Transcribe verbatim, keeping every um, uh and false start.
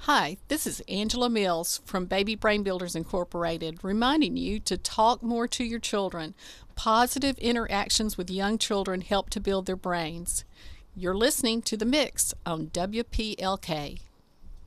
Hi, this is Angela Mills from Baby Brain Builders Incorporated, reminding you to talk more to your children. Positive interactions with young children help to build their brains. You're listening to The Mix on W P L K.